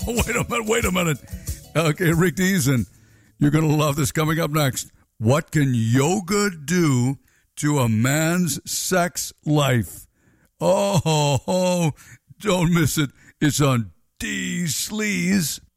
Wait a minute. Okay, Rick Deason, you're going to love this coming up next. What can yoga do to a man's sex life? Oh, don't miss it. It's on D Sleaze.